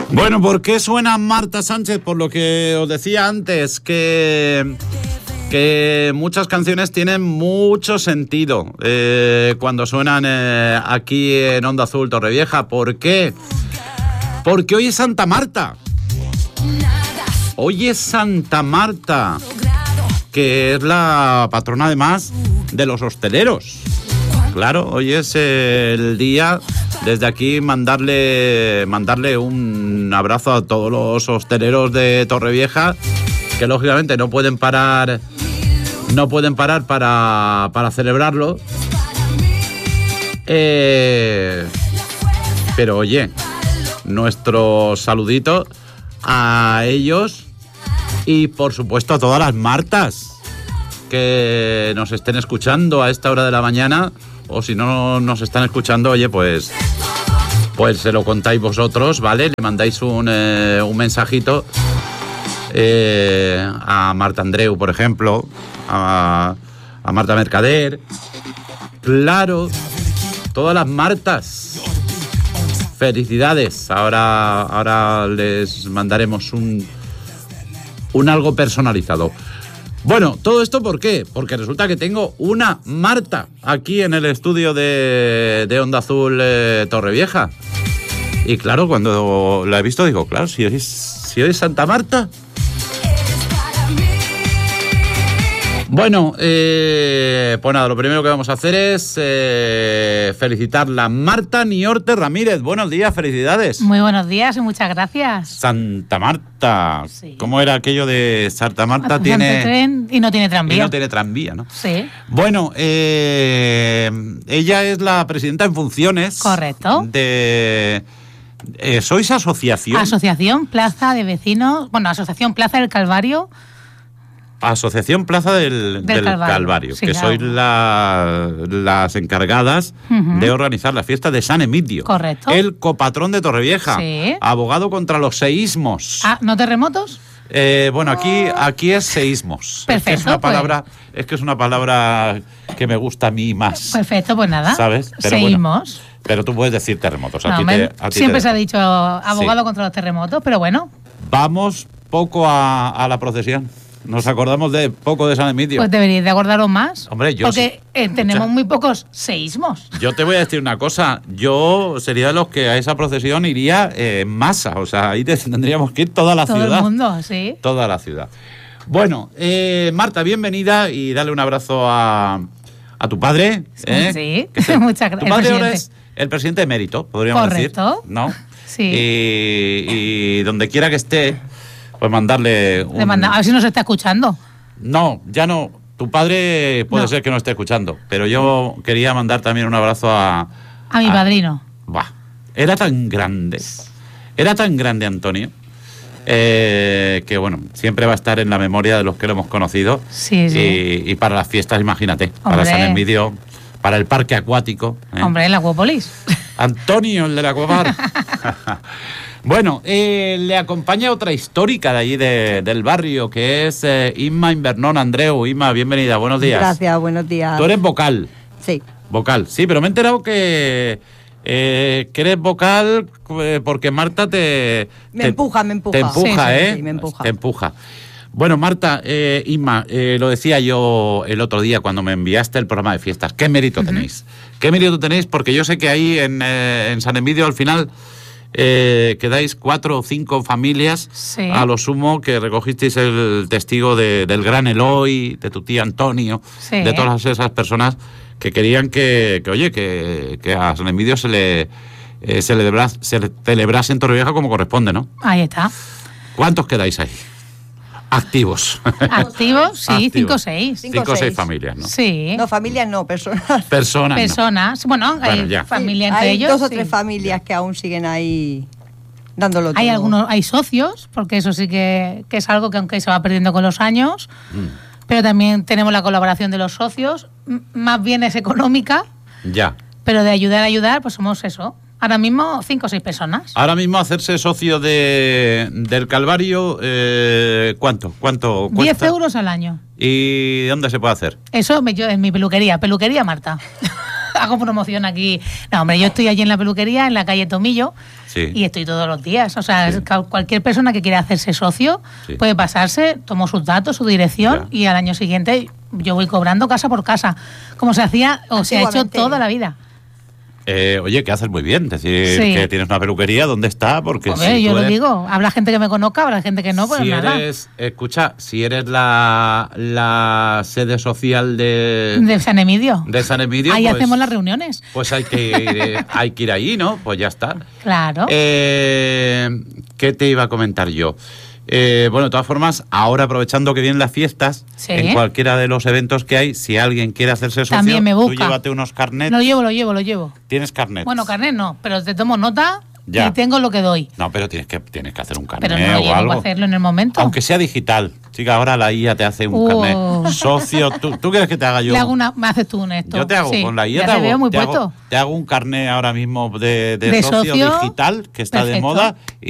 Bueno, ¿por qué suena Marta Sánchez? Por lo que os decía antes, que muchas canciones tienen mucho sentido cuando suenan aquí en Onda Azul Torrevieja. ¿Por qué? Porque hoy es Santa Marta. Hoy es Santa Marta, que es la patrona además de los hosteleros. Claro, hoy es el día. Desde aquí mandarle un abrazo a todos los hosteleros de Torrevieja, que lógicamente no pueden parar para celebrarlo. Pero oye, nuestro saludito a ellos y por supuesto a todas las Martas que nos estén escuchando a esta hora de la mañana. O si no nos están escuchando, oye, pues se lo contáis vosotros, ¿vale? Le mandáis un mensajito a Marta Andreu, por ejemplo, a Marta Mercader. Claro, todas las Martas. Felicidades. Ahora les mandaremos un algo personalizado. Bueno, ¿todo esto por qué? Porque resulta que tengo una Marta aquí en el estudio de Onda Azul Torrevieja. Y claro, cuando la he visto digo, claro, si hoy es Santa Marta. Bueno, pues nada, lo primero que vamos a hacer es felicitarla. Marta Niorte Ramírez, buenos días, felicidades. Muy buenos días y muchas gracias. Santa Marta, sí. ¿Cómo era aquello de Santa Marta? Tiene tren y no tiene tranvía. Y no tiene tranvía, ¿no? Sí. Bueno, ella es la presidenta en funciones. Correcto. ¿Sois asociación? Asociación Plaza de Vecinos, bueno, Asociación Plaza del Calvario. Asociación Plaza del Calvario, sí, que claro. Sois las encargadas de organizar la fiesta de San Emilio. Correcto. El copatrón de Torrevieja. Sí. Abogado contra los seísmos. ¿No terremotos? Bueno, aquí es seísmos. Perfecto. Es que es una palabra que me gusta a mí más. Perfecto, pues nada. ¿Sabes? Pero seísmos. Bueno, pero tú puedes decir terremotos. Siempre se ha dicho abogado contra los terremotos, pero bueno. Vamos poco a la procesión. Nos acordamos de poco de San Emilio. Pues deberíais de acordaros más. Hombre, porque tenemos muy pocos seísmos. Yo te voy a decir una cosa. Yo sería de los que a esa procesión iría en masa. O sea, ahí tendríamos que ir toda la ciudad. Todo el mundo, sí. Toda la ciudad. Bueno, Marta, bienvenida y dale un abrazo a tu padre. Sí, muchas gracias. Tu padre ahora es el presidente emérito, podríamos decir. Correcto. ¿No? Sí. Y donde quiera que esté, pues mandarle a ver si nos está escuchando. No, ya no. Tu padre puede ser que no esté escuchando, pero yo quería mandar también un abrazo a mi padrino. Era tan grande Antonio, que bueno, siempre va a estar en la memoria de los que lo hemos conocido. Sí. Y para las fiestas, imagínate, Hombre. para San Emilio, para el parque acuático. Hombre, el Acuópolis. Antonio, el del Acuapar. Bueno, le acompaña otra histórica de allí del barrio, que es Inma Invernón Andreu. Inma, bienvenida, buenos días. Gracias, buenos días. Tú eres vocal. Sí. Vocal, sí, pero me he enterado que eres vocal porque Marta te empuja. Te empuja, sí, sí, me empuja. Te empuja. Bueno, Marta, Inma, lo decía yo el otro día cuando me enviaste el programa de fiestas. ¿Qué mérito tenéis? ¿Qué mérito tenéis? Porque yo sé que ahí en San Emilio al final quedáis 4 o 5 familias, sí, a lo sumo, que recogisteis el testigo del gran Eloy, de tu tía Antonio, sí, de todas esas personas que querían que a San Emilio se le celebrase en Torrevieja como corresponde, ¿no? Ahí está. ¿Cuántos quedáis ahí? Activos. Activos, sí, 5 o 6. 5 o 6 familias, ¿no? Sí. No, familias no, personas. Personas. Bueno, hay familia entre hay ellos. Hay 2 o 3 familias que aún siguen ahí dándolo todo. Hay socios, porque eso sí que es algo que aunque se va perdiendo con los años, pero también tenemos la colaboración de los socios, más bien es económica. Ya. Pero de ayudar, pues somos eso. Ahora mismo 5 o 6 personas. Ahora mismo hacerse socio del Calvario, ¿cuánto cuesta? 10 euros al año. ¿Y dónde se puede hacer? Eso yo en mi peluquería Marta. Hago promoción aquí. No, hombre, yo estoy allí en la peluquería, en la calle Tomillo, Sí. y estoy todos los días. O sea, Sí. cualquier persona que quiera hacerse socio Sí. puede pasarse, tomo sus datos, su dirección, Ya. y al año siguiente yo voy cobrando casa por casa, como se hacía o se ha hecho Antiguamente. toda la vida. Oye, que haces muy bien, decir Sí. que tienes una peluquería, ¿dónde está? Porque Hombre, si yo tú lo eres- digo, habrá gente que me conozca, habrá gente que no, pues si nada. escucha, si eres la sede social De San Emidio. de San Emilio, Ahí pues, hacemos las reuniones. pues hay que ir ahí, ¿no? Pues ya está. Claro. ¿Qué te iba a comentar yo? Bueno, de todas formas, ahora aprovechando que vienen las fiestas, Sí. en cualquiera de los eventos que hay, si alguien quiere hacerse socio, También me tú busca. llévate unos carnets. Lo llevo. ¿Tienes carnet? Bueno, carnet no, pero te tomo nota Ya. y tengo lo que doy. No, pero tienes que hacer un carnet Pero no lo o llevo algo. para hacerlo en el momento. Aunque sea digital. Chica, ahora la IA te hace un carnet. Socio, ¿tú quieres que te haga yo? Me haces tú un esto. Yo te hago Sí, con la IA, ya te veo muy te hago- puesto. te hago un carnet ahora mismo de De socio socio. digital, que está de Perfecto. moda,